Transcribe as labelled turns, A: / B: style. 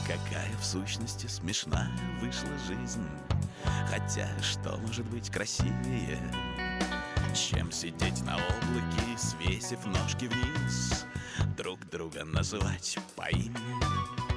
A: Какая в сущности смешная вышла жизнь. Хотя что может быть красивее, чем сидеть на облаке, свесив ножки вниз, друг друга называть по имени?